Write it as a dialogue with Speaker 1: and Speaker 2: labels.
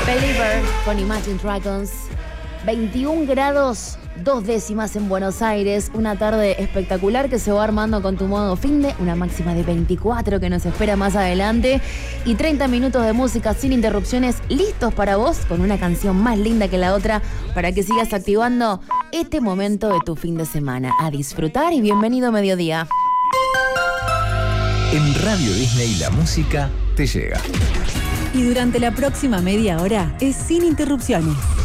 Speaker 1: Believer con Imagine Dragons. 21 grados, 2 décimas en Buenos Aires. Una tarde espectacular que se va armando con tu modo finde. Una máxima de 24 que nos espera más adelante. Y 30 minutos de música sin interrupciones listos para vos, con una canción más linda que la otra, para que sigas activando este momento de tu fin de semana. A disfrutar y bienvenido a Mediodía.
Speaker 2: En Radio Disney la música te llega.
Speaker 3: Y durante la próxima media hora es sin interrupciones.